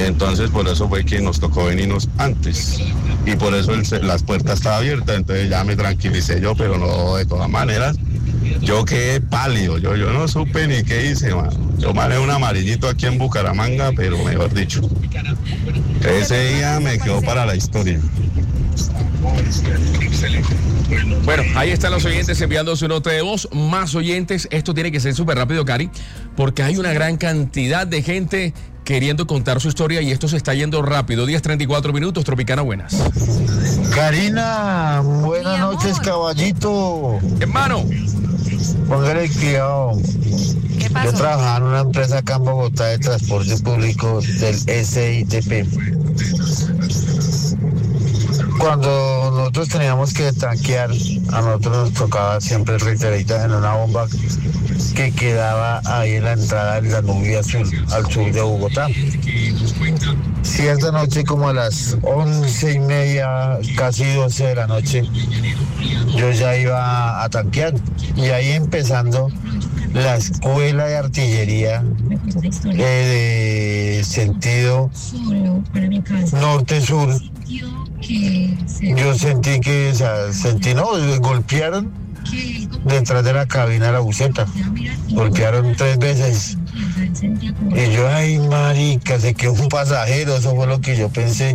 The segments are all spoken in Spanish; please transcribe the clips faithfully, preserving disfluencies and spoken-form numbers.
Entonces por eso fue que nos tocó venirnos antes y por eso el, las puertas estaban abiertas. Entonces ya me tranquilicé yo, pero no, de todas maneras yo quedé pálido, yo, yo no supe ni qué hice, mano. Yo manejo un amarillito aquí en Bucaramanga, pero mejor dicho, ese día me quedó para la historia. Bueno, ahí están los oyentes enviando su nota de voz. Más oyentes, esto tiene que ser súper rápido, Cari, porque hay una gran cantidad de gente queriendo contar su historia y esto se está yendo rápido. diez treinta y cuatro minutos, Tropicana, buenas. Karina, buenas noches, caballito. Hermano. Póngale cuidado. ¿Qué pasó? Yo trabajaba en una empresa acá en Bogotá de transporte público del S I T P. Cuando nosotros teníamos que tanquear, a nosotros nos tocaba siempre reiterita en una bomba que quedaba ahí en la entrada de la nube azul, al sur de Bogotá. Cierta noche, como a las once y media, casi doce de la noche, yo ya iba a tanquear. Y ahí empezando la escuela de artillería eh, de sentido norte-sur. Yo sentí que, o sea, sentí, no, golpearon detrás de la cabina de la buseta. Golpearon tres veces. Y yo, ay, marica, se quedó un pasajero, eso fue lo que yo pensé.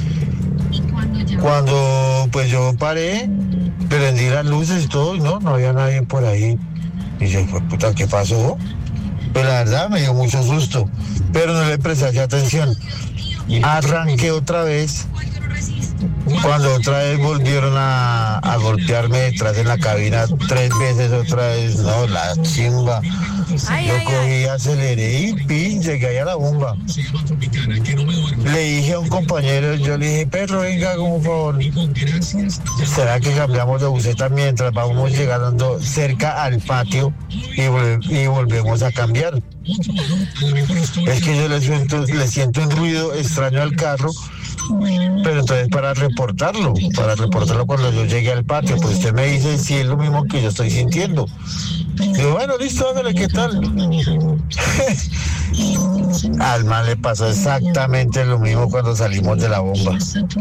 Cuando, pues yo paré, prendí las luces y todo, y no, no había nadie por ahí. Y yo, pues, puta, ¿qué pasó? Pues la verdad me dio mucho susto, pero no le presté atención. Arranqué otra vez. Cuando otra vez volvieron a, a golpearme detrás de la cabina tres veces otra vez, no, la chimba. Ay, Yo ay, cogí, ay. aceleré y pin, llegué ahí a la bomba. Le dije a un compañero, yo le dije, perro, venga, como favor. ¿Será que cambiamos de buseta mientras vamos llegando cerca al patio y, vol- y volvemos a cambiar? Es que yo le siento, le siento un ruido extraño al carro. Pero entonces para reportarlo, para reportarlo cuando yo llegue al patio, pues usted me dice si es lo mismo que yo estoy sintiendo. Digo, bueno, listo, hágale, ¿qué tal? Al man le pasó exactamente lo mismo cuando salimos de la bomba.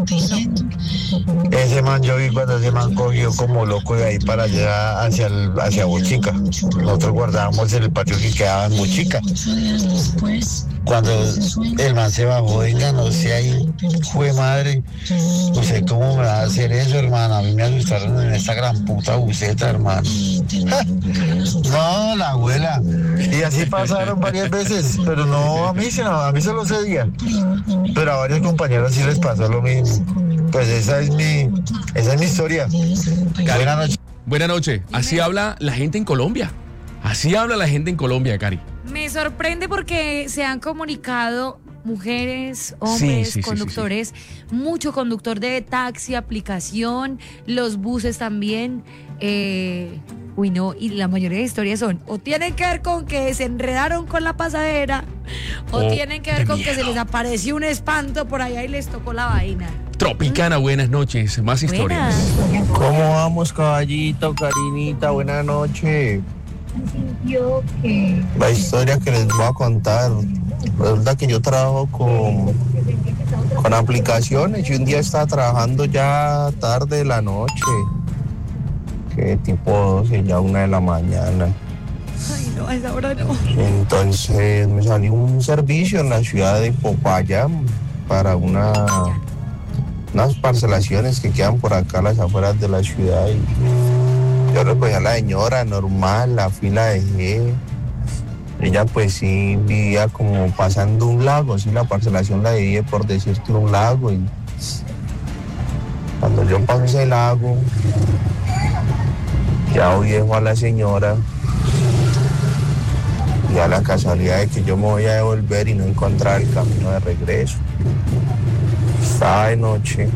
Ese man, yo vi cuando ese man cogió como loco de ahí para allá hacia, el, hacia Bochica. Nosotros guardábamos en el patio que quedaba en Bochica. Cuando el man se bajó, venga, no sé, ahí, fue madre, usted cómo me va a hacer eso, hermano, a mí me asustaron en esta gran puta buceta, hermano. No, la abuela, y así pasaron varias veces, pero no a mí, sino a mí solo ese día, pero a varios compañeros sí les pasó lo mismo. Pues esa es mi, esa es mi historia. Buenas noches. Buenas noches, así habla la gente en Colombia, así habla la gente en Colombia, Cari. Me sorprende porque se han comunicado mujeres, hombres, Sí, sí, sí, conductores, sí, mucho conductor de taxi, aplicación, los buses también. Eh, uy, no, y la mayoría de historias son o tienen que ver con que se enredaron con la pasadera o Oh, tienen que ver qué con que miedo. se les apareció un espanto por allá y les tocó la vaina. Tropicana, buenas noches, más historias. Buenas. ¿Cómo vamos, caballito, Karinita? Buenas noches. La historia que les voy a contar. Resulta que yo trabajo con, con aplicaciones y un día estaba trabajando ya tarde de la noche. Que tipo doce, ya una de la mañana. Ay, no, a esa hora no. Entonces me salió un servicio en la ciudad de Popayán para una, unas parcelaciones que quedan por acá a las afueras de la ciudad. Y yo recogí a la señora normal, la fila dejé. Ella pues sí vivía como pasando un lago, sí, la parcelación la divide por decirte un lago. Y cuando yo paso ese lago, ya hoy dejo a la señora. Y a la casualidad de que yo me voy a devolver y no encontrar el camino de regreso. Estaba de noche.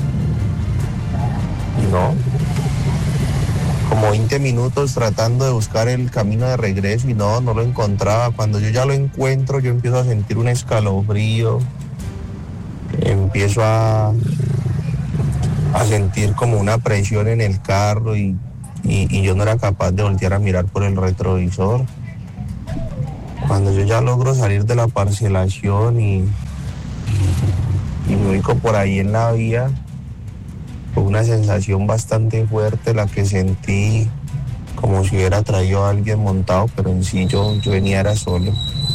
Y no. Como veinte minutos tratando de buscar el camino de regreso y no, no lo encontraba. Cuando yo ya lo encuentro, yo empiezo a sentir un escalofrío. Empiezo a, a sentir como una presión en el carro y, y, y yo no era capaz de voltear a mirar por el retrovisor. Cuando yo ya logro salir de la parcelación y, y me ubico por ahí en la vía. Fue una sensación bastante fuerte la que sentí, como si hubiera traído a alguien montado, pero en sí yo, yo venía era solo.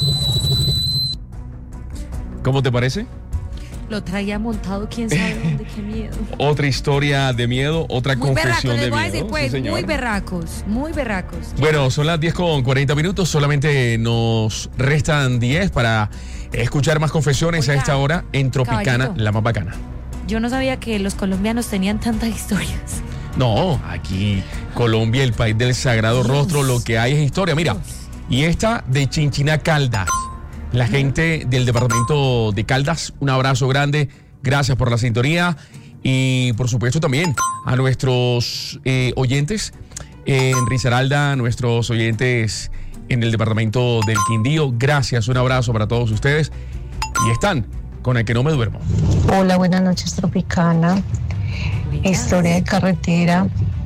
¿Cómo te parece? Lo traía montado, quién sabe dónde, qué miedo. Otra historia de miedo, otra Muy confesión berracos, les de voy a miedo. decir, pues, Sí, señor. muy berracos, muy berracos. Bueno, son las diez con cuarenta minutos, solamente nos restan diez para escuchar más confesiones Oiga, a esta hora en Tropicana, caballito. la más bacana. Yo no sabía que los colombianos tenían tantas historias. No, aquí Colombia, el país del sagrado Dios. rostro, lo que hay es historia. Mira, Dios. y esta de Chinchiná Caldas. La gente del departamento de Caldas, un abrazo grande, gracias por la sintonía y por supuesto también a nuestros eh, oyentes eh, en Risaralda, nuestros oyentes en el departamento del Quindío, gracias, un abrazo para todos ustedes y están con El que no me duermo. Hola, buenas noches, Tropicana. Historia de carretera.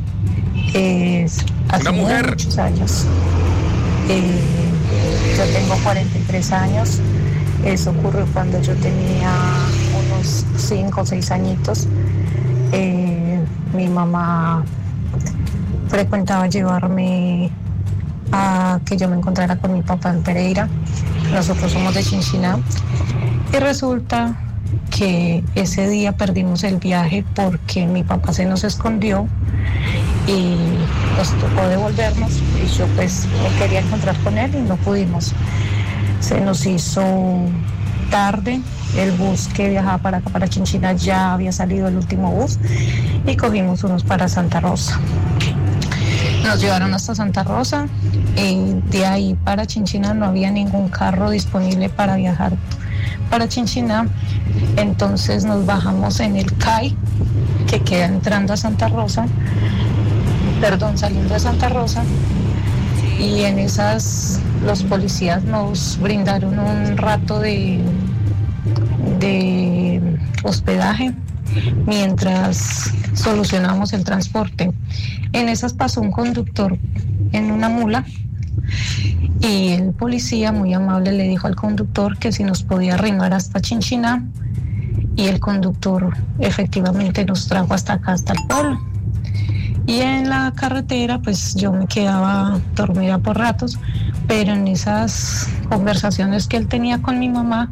Es hace Una mujer. muchos años. Eh, yo tengo cuarenta y tres años. Eso ocurrió cuando yo tenía unos cinco o seis añitos. Eh, mi mamá frecuentaba llevarme a que yo me encontrara con mi papá en Pereira. Nosotros somos de Chinchiná. Y resulta que ese día perdimos el viaje porque mi papá se nos escondió y nos tocó devolvernos y yo pues me quería encontrar con él y no pudimos. Se nos hizo tarde, el bus que viajaba para acá, para Chinchiná, ya había salido el último bus y cogimos unos para Santa Rosa. Nos llevaron hasta Santa Rosa y de ahí para Chinchiná no había ningún carro disponible para viajar para Chinchiná, entonces nos bajamos en el C A I que queda entrando a Santa Rosa, perdón, saliendo de Santa Rosa, y en esas los policías nos brindaron un rato de, de hospedaje mientras solucionamos el transporte. En esas pasó un conductor en una mula y el policía muy amable le dijo al conductor que si nos podía arrimar hasta Chinchiná, y el conductor efectivamente nos trajo hasta acá, hasta el pueblo. Y en la carretera pues yo me quedaba dormida por ratos, pero en esas conversaciones que él tenía con mi mamá,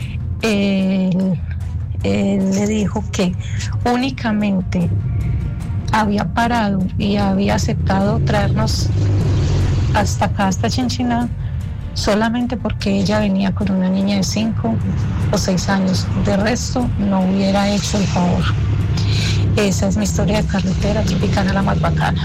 él, él le dijo que únicamente había parado y había aceptado traernos hasta acá, hasta Chinchiná, solamente porque ella venía con una niña de cinco o seis años. De resto, no hubiera hecho el favor. Esa es mi historia de carretera, Tropicana, la más bacana.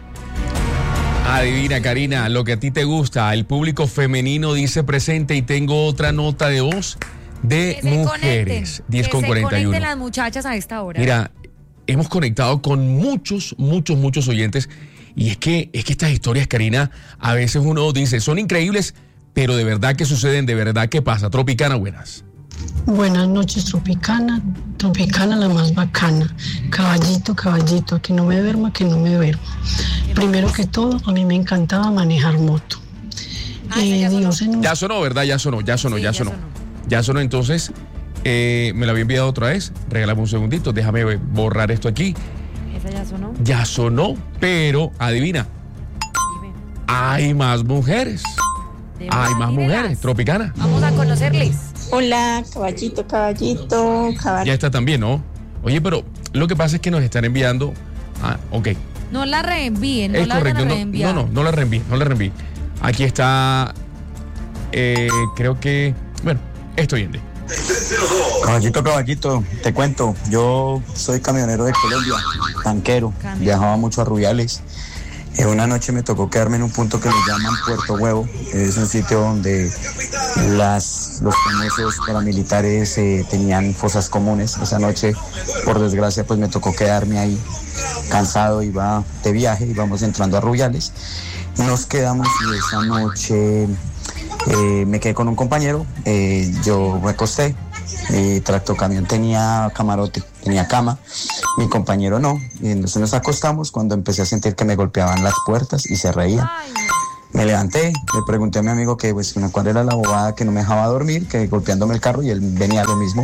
Adivina, Karina, lo que a ti te gusta. El público femenino dice presente y tengo otra nota de voz de Que se mujeres. conecten, diez con cuarenta y Que se uno. conecten las muchachas a esta hora. Mira, hemos conectado con muchos, muchos, muchos oyentes. Y es que, es que estas historias, Karina, a veces uno dice, son increíbles, pero de verdad que suceden, de verdad que pasa. Tropicana, buenas. Buenas noches, Tropicana. Tropicana, la más bacana. Caballito, caballito, que no me duerma, que no me duerma. Primero que todo, a mí me encantaba manejar moto. Ah, esa ya sonó. Dios en un- Ya sonó, ¿verdad? Ya sonó, ya sonó, Sí, ya ya sonó. sonó. Ya sonó, entonces, eh, me la había enviado otra vez. Regálame un segundito, déjame borrar esto aquí. Esa ya sonó. Ya sonó, pero adivina, Dime. hay más mujeres. De Hay verdad, más mírelas. mujeres, Tropicana. Vamos a conocerles. Hola, caballito, caballito, caballito. Ya está también, ¿no? Oye, pero lo que pasa es que nos están enviando. Ah, ok. No la reenvíen, no Es la correcto. van a No, reenviar. no, no, no la reenvíe, no la reenvíe. Aquí está. eh, creo que. Bueno, esto yende. Caballito, caballito, te cuento, yo soy camionero de Colombia, tanquero, Cambio. viajaba mucho a Rubiales. Eh, una noche me tocó quedarme en un punto que le llaman Puerto Huevo, es un sitio donde las, los famosos paramilitares eh, tenían fosas comunes. Esa noche, por desgracia, pues me tocó quedarme ahí, cansado, iba de viaje, íbamos entrando a Rubiales. Nos quedamos y esa noche eh, me quedé con un compañero, eh, yo me acosté, mi tractocamión tenía camarote, tenía cama, mi compañero no, y entonces nos acostamos cuando empecé a sentir que me golpeaban las puertas y se reían. Ay, Me levanté, le pregunté a mi amigo que pues cuál era la bobada que no me dejaba dormir, que golpeándome el carro, y él venía lo mismo.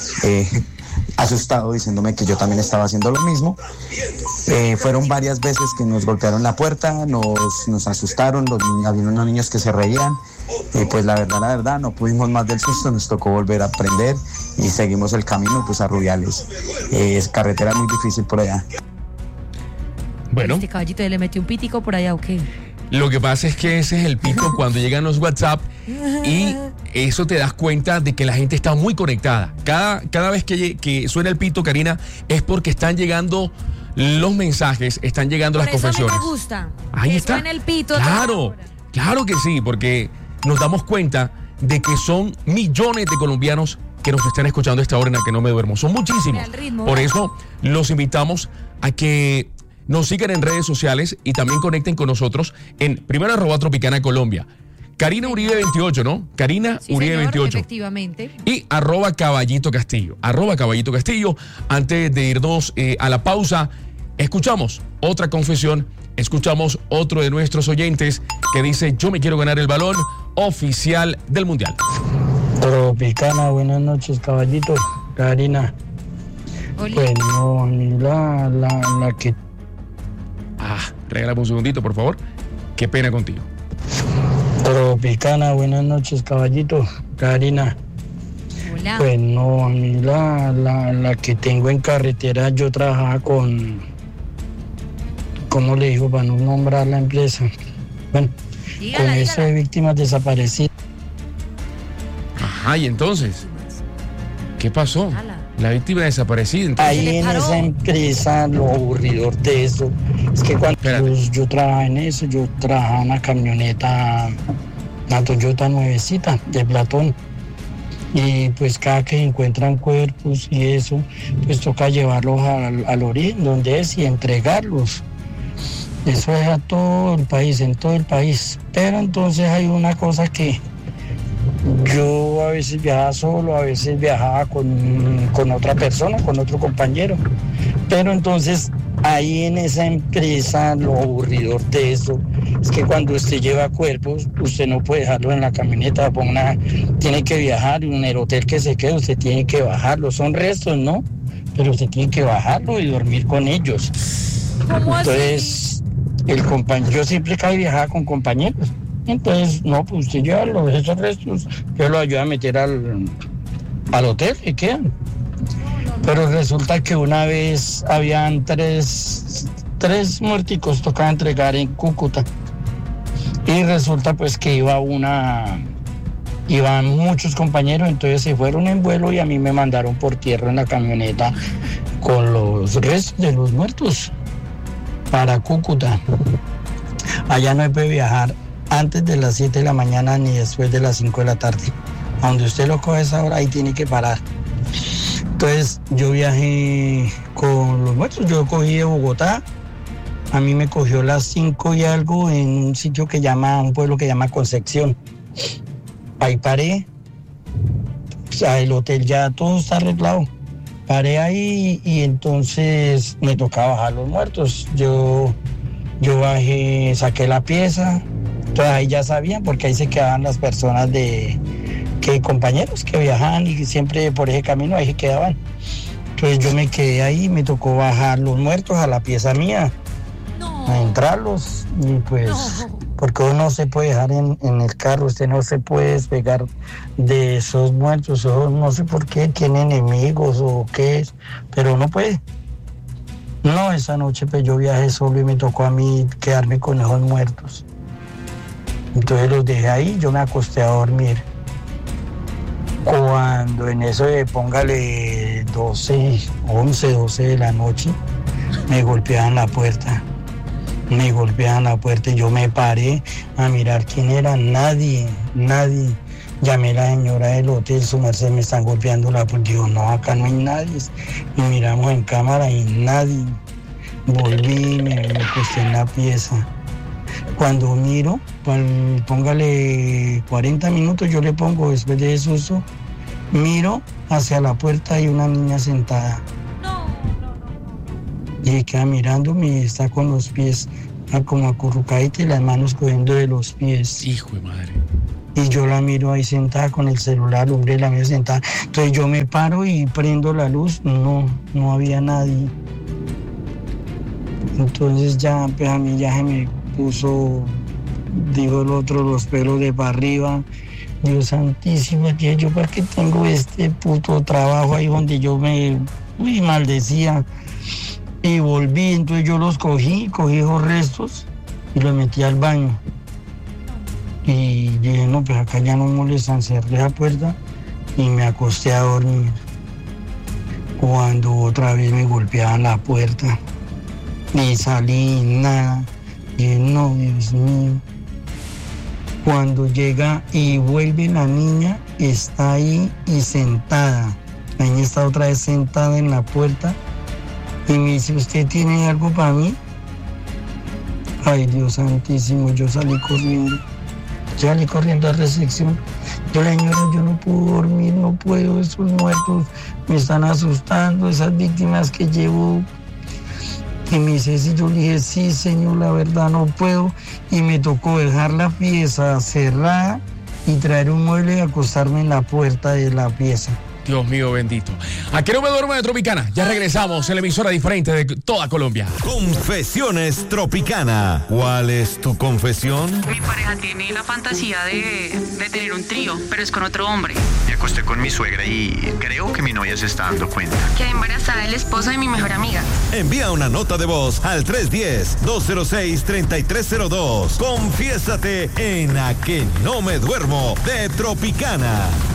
eh, asustado, diciéndome que yo también estaba haciendo lo mismo. Eh, fueron varias veces que nos golpearon la puerta, nos, nos asustaron, los niños, había unos niños que se reían, y pues la verdad, la verdad, no pudimos más del susto, nos tocó volver a aprender y seguimos el camino pues a Rubiales. Eh, es carretera muy difícil por allá. Bueno. ¿Este caballito le metió un pítico por allá o qué? Lo que pasa es que ese es el pito cuando llegan los WhatsApp y eso te das cuenta de que la gente está muy conectada. Cada, cada vez que, que suena el pito, Karina, es porque están llegando los mensajes, están llegando por las eso confesiones. A mí me gusta. Ahí que está. Suena el pito. Claro, claro que sí, porque nos damos cuenta de que son millones de colombianos que nos están escuchando a esta hora en la que no me duermo. Son muchísimos. Ritmo, por ¿verdad? eso los invitamos a que nos sigan en redes sociales y también conecten con nosotros en primero arroba Tropicana Colombia. Karina Uribe veintiocho, ¿no? Karina Sí, Uribe señor, veintiocho. efectivamente. Y arroba Caballito Castillo. Arroba Caballito Castillo. Antes de irnos eh, a la pausa, escuchamos otra confesión. Escuchamos otro de nuestros oyentes que dice: yo me quiero ganar el balón oficial del Mundial. Tropicana, buenas noches, caballito. Karina. Oli. Pues no, a mí la, la, la que... Ah, regálame un segundito, por favor. Qué pena contigo. Tropicana, buenas noches, caballito. Karina. Hola. Pues no, a mí la, la, la que tengo en carretera, yo trabajaba con... ¿Cómo le digo para no nombrar la empresa? Bueno, Dígala, con dígala. eso de víctimas desaparecidas. Ajá, y entonces, ¿qué pasó? Ala. La víctima desaparecida. Entonces, Ahí le en paró. esa empresa, lo aburridor de eso, es que cuando Espérate. yo, yo trabajaba en eso, yo trabajaba en una camioneta, una Toyota nuevecita de Platón. Y pues cada que encuentran cuerpos y eso, pues toca llevarlos al, al origen, donde es, y entregarlos. Eso es a todo el país, en todo el país. Pero entonces hay una cosa que yo a veces viajaba solo, a veces viajaba con, con otra persona, con otro compañero. Pero entonces ahí en esa empresa, lo aburridor de eso es que cuando usted lleva cuerpos, usted no puede dejarlo en la camioneta, una, tiene que viajar, y en el hotel que se quede usted tiene que bajarlo. Son restos, ¿no? Pero usted tiene que bajarlo y dormir con ellos. ¿Cómo así? Entonces, el compañero, yo siempre que viajaba con compañeros. Entonces, no, pues usted lleva los, esos restos, yo lo ayudo a meter al, al hotel y quedan. Pero resulta que una vez habían tres, tres muerticos, tocaba entregar en Cúcuta. Y resulta pues que iba una, iban muchos compañeros, entonces se fueron en vuelo y a mí me mandaron por tierra en la camioneta con los restos de los muertos para Cúcuta. Allá no se puede viajar antes de las siete de la mañana ni después de las cinco de la tarde. A donde usted lo coge a esa hora, ahí tiene que parar. Entonces yo viajé con los muertos, yo cogí de Bogotá, a mí me cogió las cinco y algo en un sitio que llama, un pueblo que llama Concepción. Ahí paré, o sea, el hotel ya todo está arreglado. Paré ahí y entonces me tocaba bajar los muertos. Yo, yo bajé, saqué la pieza, entonces ahí ya sabían porque ahí se quedaban las personas de... que compañeros que viajaban y siempre por ese camino ahí se quedaban. Entonces yo me quedé ahí, me tocó bajar los muertos a la pieza mía, No. a entrarlos, y pues, No. porque uno no se puede dejar en, en el carro, usted no se puede despegar de esos muertos, esos, no sé por qué, tiene enemigos o qué es, pero no puede. No, esa noche pues yo viajé solo y me tocó a mí quedarme con esos muertos. Entonces los dejé ahí, yo me acosté a dormir. Cuando en eso de póngale doce, once, doce de la noche, me golpeaban la puerta. Me golpeaban la puerta y yo me paré a mirar quién era. Nadie, nadie. Llamé a la señora del hotel, su merced, me están golpeando la puerta. Digo, no, acá no hay nadie. Y miramos en cámara y nadie. Volví y me, me acosté en la pieza. Cuando miro, póngale cuarenta minutos, yo le pongo después de eso, eso, miro hacia la puerta y una niña sentada. No, no, no. Y queda mirándome y está con los pies como acurrucadita y las manos cogiendo de los pies. hijo de madre. y yo la miro ahí sentada con el celular, el hombre la miro sentada. Entonces yo me paro y prendo la luz, no, no había nadie. Entonces ya, pues a mí ya se me puso, digo el otro, los pelos de para arriba. Dios santísimo, tía, yo para qué tengo este puto trabajo ahí donde yo me, me maldecía. Y volví, entonces yo los cogí, cogí esos restos y los metí al baño. Y dije, no, pues acá ya no molestan, cerré la puerta y me acosté a dormir. Cuando otra vez me golpeaban la puerta y salí, nada. Dije, no, Dios mío. Cuando llega y vuelve la niña, está ahí y sentada. La niña está otra vez sentada en la puerta y me dice, ¿usted tiene algo para mí? Ay, Dios santísimo, yo salí corriendo. Salí corriendo a recepción. Yo le dije, yo no puedo dormir, no puedo, esos muertos me están asustando, esas víctimas que llevo. Y me dice, sí, yo le dije, sí, señor, la verdad no puedo. Y me tocó dejar la pieza cerrada y traer un mueble y acostarme en la puerta de la pieza. Dios mío bendito. Aquí no me duermo de Tropicana. Ya regresamos en la emisora diferente de toda Colombia. Confesiones Tropicana. ¿Cuál es tu confesión? Mi pareja tiene la fantasía de, de tener un trío, pero es con otro hombre. Me acosté con mi suegra y creo que mi novia se está dando cuenta. Quedé embarazada del esposo de mi mejor amiga. Envía una nota de voz al tres uno cero, dos cero seis, tres tres cero dos. Confiésate en A Que No Me Duermo de Tropicana.